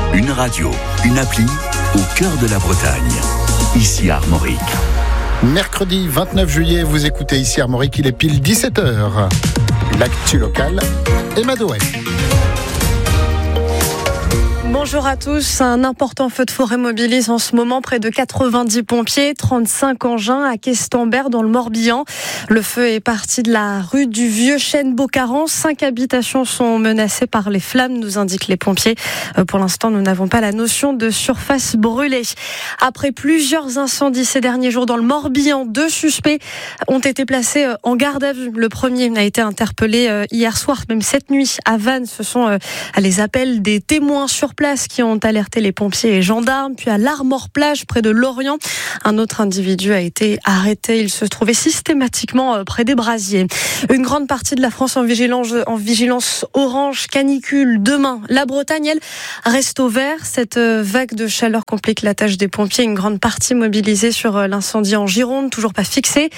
Une radio, une appli au cœur de la Bretagne. Ici Armorique. Mercredi 29 juillet, vous écoutez Ici Armorique, il est pile 17h. L'actu locale, Emma Doé. Bonjour à tous. Un important feu de forêt mobilise en ce moment près de 90 pompiers, 35 engins à Questembert dans le Morbihan. Le feu est parti de la rue du Vieux Chêne Beaucaran. 5 habitations sont menacées par les flammes, nous indiquent les pompiers. Pour l'instant, nous n'avons pas la notion de surface brûlée. Après plusieurs incendies ces derniers jours dans le Morbihan, 2 suspects ont été placés en garde à vue. Le premier a été interpellé hier soir, même cette nuit à Vannes. Ce sont les appels des témoins sur place qui ont alerté les pompiers et gendarmes. Puis à l'Armor-Plage, près de Lorient, un autre individu a été arrêté. Il se trouvait systématiquement près des brasiers. Une grande partie de la France en vigilance orange canicule. Demain, la Bretagne, elle, reste au vert. Cette vague de chaleur complique la tâche des pompiers. Une grande partie mobilisée sur l'incendie en Gironde, toujours pas fixé.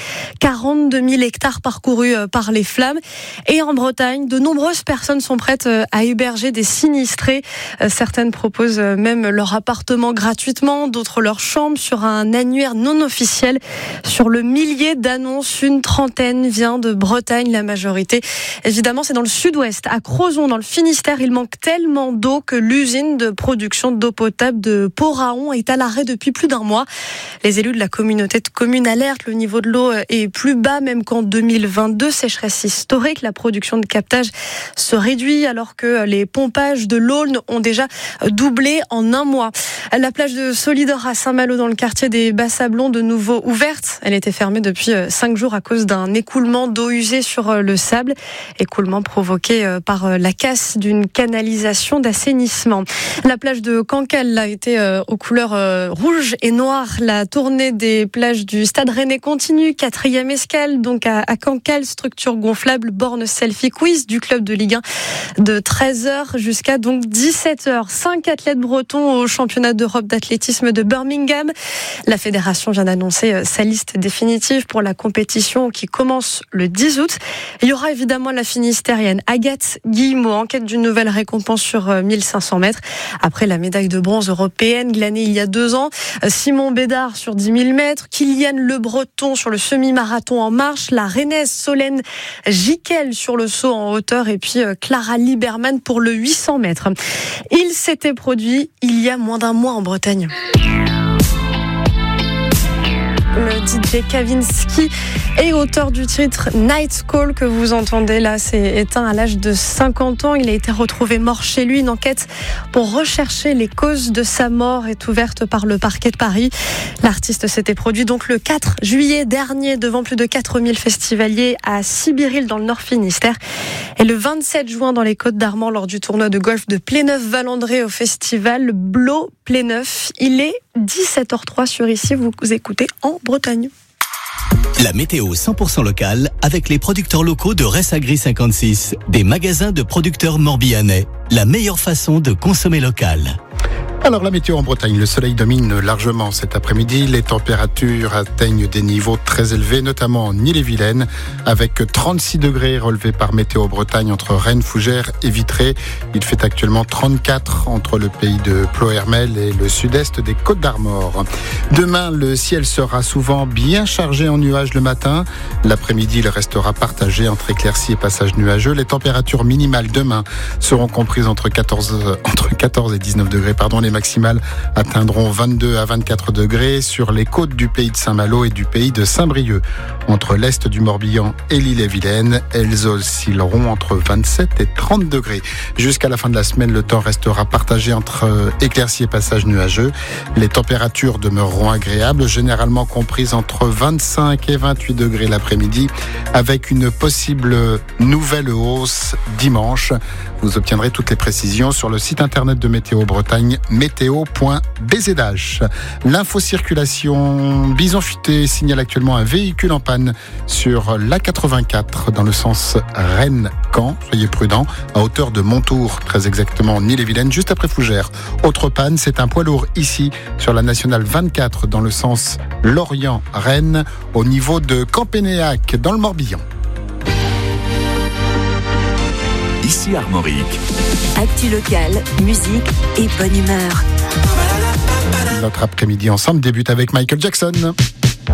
42 000 hectares parcourus par les flammes. Et en Bretagne, de nombreuses personnes sont prêtes à héberger des sinistrés. Certaines proposent même leur appartement gratuitement, d'autres leur chambre sur un annuaire non officiel. Sur le millier d'annonces, une trentaine vient de Bretagne, la majorité. Évidemment, c'est dans le sud-ouest, à Crozon, dans le Finistère. Il manque tellement d'eau que l'usine de production d'eau potable de Port-Raon est à l'arrêt depuis plus d'un mois. Les élus de la communauté de communes alertent, le niveau de l'eau est plus bas même qu'en 2022. Sécheresse historique, la production de captage se réduit alors que les pompages de l'Aulne ont déjà doublé en un mois. La plage de Solidor à Saint-Malo dans le quartier des Bas-Sablons, de nouveau ouverte. Elle était fermée depuis 5 jours à cause d'un écoulement d'eau usée sur le sable. Écoulement provoqué par la casse d'une canalisation d'assainissement. La plage de Cancale a été aux couleurs rouge et noir. La tournée des plages du Stade Rennais continue. 4e escale donc à Cancale, structure gonflable, borne selfie quiz du club de Ligue 1 de 13h jusqu'à donc 17h. 5 athlètes bretons au championnat d'Europe d'athlétisme de Birmingham. La fédération vient d'annoncer sa liste définitive pour la compétition qui commence le 10 août. Il y aura évidemment la finistérienne Agathe Guillemot en quête d'une nouvelle récompense sur 1500 mètres. Après la médaille de bronze européenne glanée il y a 2 ans, Simon Bédard sur 10 000 mètres, Kylian Le Breton sur le semi-marathon en marche, la Rennaise Solène Giquel sur le saut en hauteur et puis Clara Lieberman pour le 800 mètres. Il s'était produit il y a moins d'un mois en Bretagne. Le DJ Kavinsky est auteur du titre Night Call que vous entendez là, s'est éteint à l'âge de 50 ans. Il a été retrouvé mort chez lui. Une enquête pour rechercher les causes de sa mort est ouverte par le parquet de Paris. L'artiste s'était produit donc le 4 juillet dernier devant plus de 4000 festivaliers à Sibiril dans le Nord Finistère et le 27 juin dans les Côtes-d'Armor lors du tournoi de golf de Pléneuf-Valandré au festival Blo Pléneuf. Il est 17h03 sur Ici, vous écoutez en Bretagne. La météo 100% locale avec les producteurs locaux de Ressagri 56, des magasins de producteurs morbihanais. La meilleure façon de consommer local. Alors la météo en Bretagne, le soleil domine largement cet après-midi. Les températures atteignent des niveaux très élevés, notamment en Ille-et-Vilaine, avec 36 degrés relevés par Météo Bretagne entre Rennes, Fougères et Vitré. Il fait actuellement 34 entre le pays de Ploërmel et le sud-est des Côtes-d'Armor. Demain, le ciel sera souvent bien chargé en nuages le matin. L'après-midi, il restera partagé entre éclaircies et passages nuageux. Les températures minimales demain seront comprises entre 14 et 19 degrés. Les maximales atteindront 22 à 24 degrés sur les côtes du pays de Saint-Malo et du pays de Saint-Brieuc. Entre l'est du Morbihan et l'Ille-et-Vilaine, elles oscilleront entre 27 et 30 degrés. Jusqu'à la fin de la semaine, le temps restera partagé entre éclaircies et passages nuageux. Les températures demeureront agréables, généralement comprises entre 25 et 28 degrés l'après-midi, avec une possible nouvelle hausse dimanche. Vous obtiendrez toutes les précisions sur le site internet de Météo Bretagne, météo.bzh. L'info circulation, Bison Futé signale actuellement un véhicule en panne sur l'A84 dans le sens Rennes-Caen. Soyez prudents, à hauteur de Montour, très exactement en Ille-et-Vilaine, juste après Fougères. Autre panne, c'est un poids lourd ici sur la nationale 24 dans le sens Lorient-Rennes au niveau de Campénéac dans le Morbihan. ici Armorique. Actu locale, musique et bonne humeur. Notre après-midi ensemble débute avec Michael Jackson.